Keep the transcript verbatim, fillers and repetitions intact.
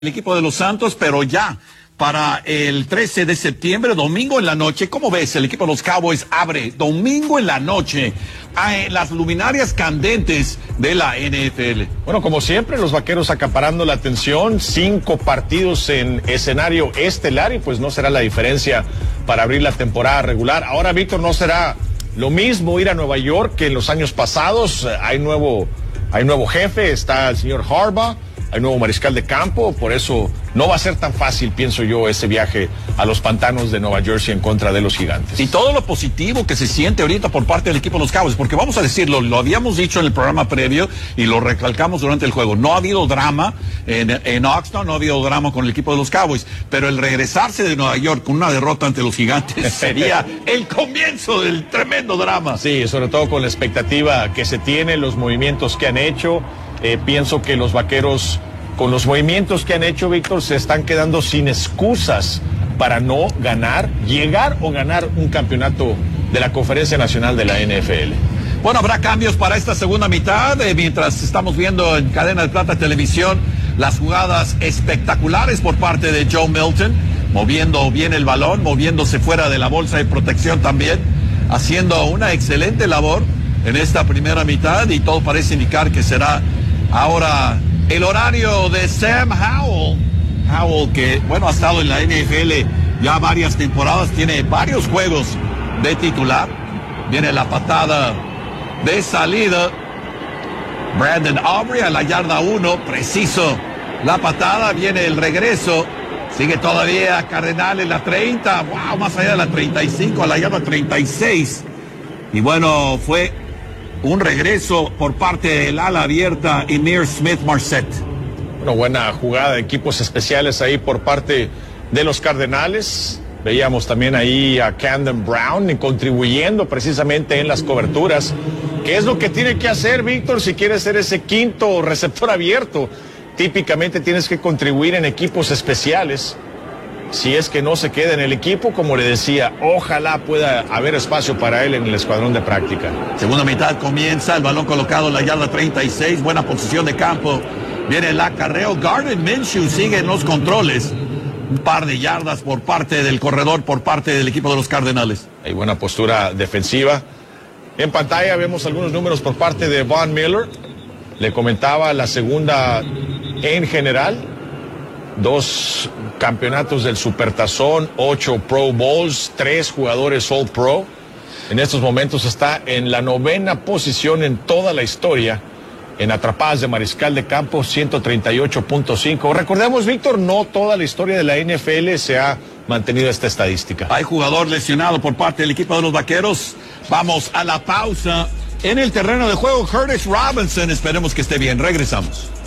el equipo de los Santos, pero ya para el trece de septiembre, domingo en la noche. ¿Cómo ves? El equipo de los Cowboys abre domingo en la noche a las luminarias candentes de la N F L. Bueno, como siempre, los Vaqueros acaparando la atención, cinco partidos en escenario estelar y pues no será la diferencia para abrir la temporada regular. Ahora, Víctor, no será lo mismo ir a Nueva York que en los años pasados. Hay nuevo, hay nuevo jefe, está el señor Harbaugh. Hay nuevo mariscal de campo, por eso no va a ser tan fácil, pienso yo, ese viaje a los pantanos de Nueva Jersey en contra de los Gigantes. Y todo lo positivo que se siente ahorita por parte del equipo de los Cowboys, porque vamos a decirlo, lo habíamos dicho en el programa previo y lo recalcamos durante el juego. No ha habido drama en, en Oxnard, no ha habido drama con el equipo de los Cowboys, pero el regresarse de Nueva York con una derrota ante los Gigantes sería el comienzo del tremendo drama. Sí, sobre todo con la expectativa que se tiene, los movimientos que han hecho. Eh, pienso que los Vaqueros, con los movimientos que han hecho, Víctor, se están quedando sin excusas para no ganar, llegar o ganar un campeonato de la Conferencia Nacional de la N F L. Bueno, habrá cambios para esta segunda mitad, eh, mientras estamos viendo en Cadena de Plata Televisión las jugadas espectaculares por parte de Joe Milton, moviendo bien el balón, moviéndose fuera de la bolsa de protección también, haciendo una excelente labor en esta primera mitad, y todo parece indicar que será ahora el horario de Sam Howell. Howell, que bueno, ha estado en la N F L ya varias temporadas, tiene varios juegos de titular. Viene la patada de salida. Brandon Aubrey a la yarda uno, preciso la patada. Viene el regreso. Sigue todavía Cardenales la treinta. Wow, más allá de la treinta y cinco, a la yarda treinta y seis. Y bueno, fue un regreso por parte del ala abierta Ihmir Smith-Marsette. Una buena jugada de equipos especiales ahí por parte de los Cardenales. Veíamos también ahí a Camden Brown contribuyendo precisamente en las coberturas. ¿Qué es lo que tiene que hacer, Víctor, si quiere ser ese quinto receptor abierto? Típicamente tienes que contribuir en equipos especiales. Si es que no se queda en el equipo, como le decía, ojalá pueda haber espacio para él en el escuadrón de práctica. Segunda mitad comienza, el balón colocado en la yarda treinta y seis, buena posición de campo. Viene el acarreo, Gardner Minshew sigue en los controles. Un par de yardas por parte del corredor, por parte del equipo de los Cardenales. Hay buena postura defensiva. En pantalla vemos algunos números por parte de Von Miller. Le comentaba la segunda en general. Dos campeonatos del Supertazón, ocho Pro Bowls, tres jugadores All Pro. En estos momentos está en la novena posición en toda la historia en atrapadas de mariscal de campo, ciento treinta y ocho punto cinco. Recordemos, Víctor, no toda la historia de la N F L se ha mantenido esta estadística. Hay jugador lesionado por parte del equipo de los Vaqueros. Vamos a la pausa. En el terreno de juego, Curtis Robinson, esperemos que esté bien. Regresamos.